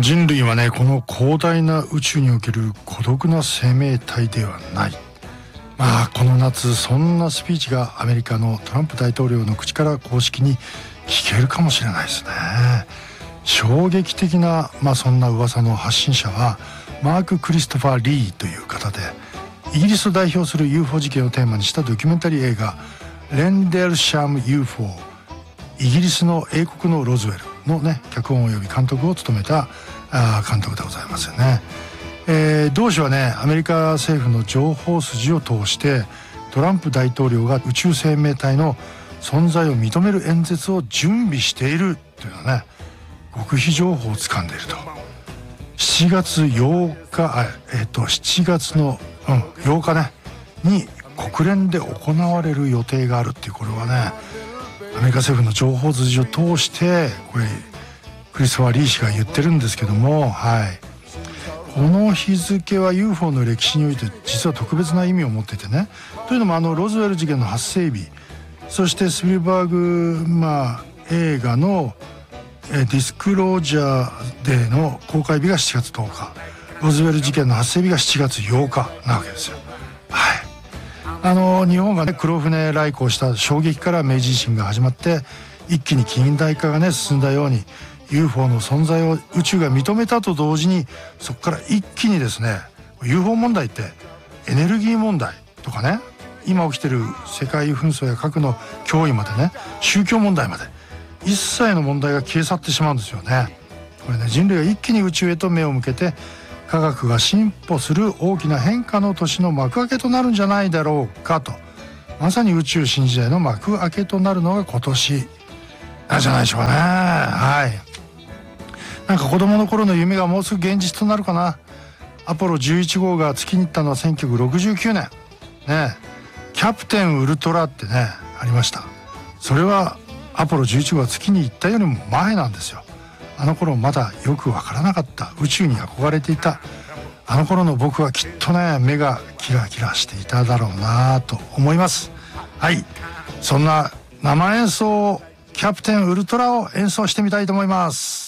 人類はね、この広大な宇宙における孤独な生命体ではない。この夏そんなスピーチがアメリカのトランプ大統領の口から公式に聞けるかもしれないですね。衝撃的な、そんな噂の発信者はマーク・クリストファー・リーという方で、イギリスを代表する UFO 事件をテーマにしたドキュメンタリー映画レンデルシャム UFO、 イギリスの英国のロズウェルのね、脚本及び監督を務めた監督でございますよね。同氏はね、アメリカ政府の情報筋を通してトランプ大統領が宇宙生命体の存在を認める演説を準備しているというのはね、極秘情報を掴んでいると。7月8日7月の、8日ねに国連で行われる予定があるっていう、これはねアメリカ政府の情報筋を通してこれクリストファー・リー氏が言ってるんですけども、この日付は UFO の歴史において実は特別な意味を持っていてね。というのもロズウェル事件の発生日、そしてスピルバーグ、映画のディスクロージャーデーの公開日が7月10日、ロズウェル事件の発生日が7月8日なわけですよ。日本がね黒船来航した衝撃から明治維新が始まって一気に近代化がね進んだように、 UFO の存在を宇宙が認めたと同時に、そこから一気にですね UFO 問題ってエネルギー問題とかね、今起きてる世界紛争や核の脅威までね、宗教問題まで一切の問題が消え去ってしまうんですよね。これね、人類が一気に宇宙へと目を向けて科学が進歩する大きな変化の年の幕開けとなるんじゃないだろうかと。まさに宇宙新時代の幕開けとなるのが今年なんじゃないでしょうかね。なんか子供の頃の夢がもうすぐ現実となるかな。アポロ11号が月に行ったのは1969年ね。キャプテンウルトラってねありました。それはアポロ11号が月に行ったよりも前なんですよ。あの頃まだよくわからなかった、宇宙に憧れていたあの頃の僕はきっとね目がキラキラしていただろうなと思います。そんな生演奏キャプテンウルトラを演奏してみたいと思います。